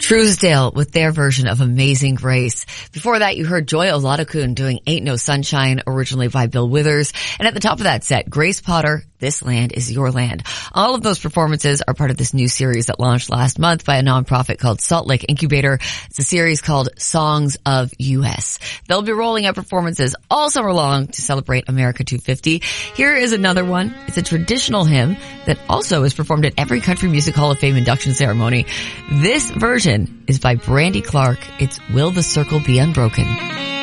Truesdale with their version of Amazing Grace. Before that, you heard Joy Oladokun doing Ain't No Sunshine, originally by Bill Withers. And at the top of that set, Grace Potter, This Land Is Your Land. All of those performances are part of this new series that launched last month by a nonprofit called Salt Lake Incubator. It's a series called Songs of US. They'll be rolling out performances all summer long to celebrate America 250. Here is another one. It's a traditional hymn that also is performed at every Country Music Hall of Fame induction ceremony. This version is by Brandy Clark. It's Will the Circle Be Unbroken?